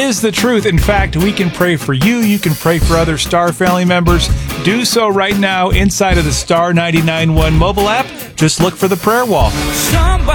is the truth. In fact, we can pray for you. You can pray for other Star family members. Do so right now inside of the Star 99.1 mobile app. Just look for the prayer wall.